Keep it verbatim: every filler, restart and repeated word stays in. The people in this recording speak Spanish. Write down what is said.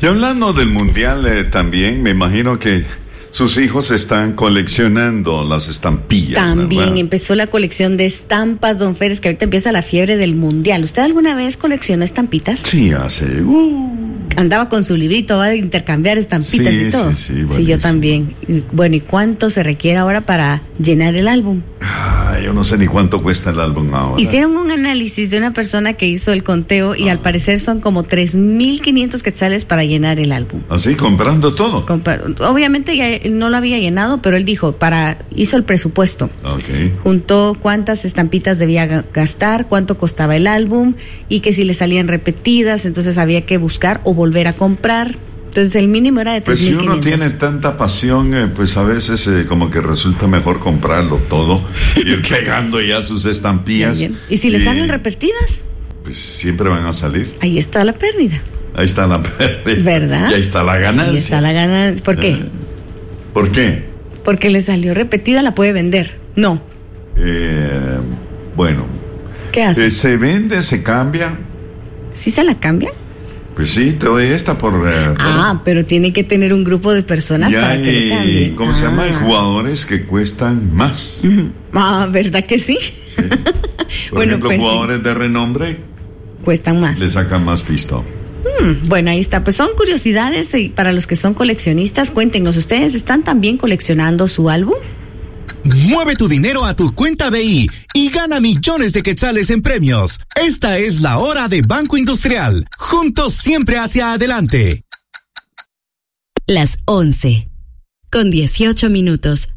Y hablando del mundial eh, también, me imagino que sus hijos están coleccionando las estampillas. También ¿verdad? Empezó la colección de estampas, don Férez, que ahorita empieza la fiebre del mundial. ¿Usted alguna vez coleccionó estampitas? Sí, hace... Uh. Andaba con su librito, va a intercambiar estampitas Sí, y todo. sí, sí, Sí, yo buenísimo. también. Y, bueno, ¿y cuánto se requiere ahora para llenar el álbum? Ah, yo no sé ni cuánto cuesta el álbum ahora. Hicieron un análisis de una persona que hizo el conteo y ah. al parecer son como tres mil quinientos quetzales para llenar el álbum. ¿Así? ¿Comprando todo? Compar- Obviamente ya no lo había llenado, pero él dijo, para hizo el presupuesto. Ok. Juntó cuántas estampitas debía ga- gastar, cuánto costaba el álbum y que si le salían repetidas, entonces había que buscar o volver a comprar. Entonces el mínimo era de Pues tres mil si quinientos. uno tiene tanta pasión, eh, pues a veces eh, como que resulta mejor comprarlo todo, ir pegando ya sus estampillas. Bien. ¿Y si le y, salen repetidas? Pues siempre van a salir. Ahí está la pérdida. Ahí está la pérdida. ¿Verdad? Y ahí está la ganancia. Ahí está la ganancia. ¿Por qué? Eh, ¿Por qué? Porque le salió repetida, la puede vender. No. Eh, bueno. ¿Qué hace? Eh, se vende, se cambia. ¿Sí se la cambia? Pues sí, te doy esta por... Eh, Ah, por... pero tiene que tener un grupo de personas Y para hay, que le cambien. ¿cómo ah. se llama? Hay jugadores que cuestan más. Uh-huh. Ah, ¿verdad que sí? Sí. Por Bueno, ejemplo, pues, jugadores sí. de renombre Cuestan más. le sacan más pisto. Hmm, bueno, ahí está. Pues son curiosidades y para los que son coleccionistas, cuéntenos, ¿ustedes están también coleccionando su álbum? Mueve tu dinero a tu cuenta B I y gana millones de quetzales en premios. Esta es la hora de Banco Industrial. Juntos siempre hacia adelante. Las once, con dieciocho minutos.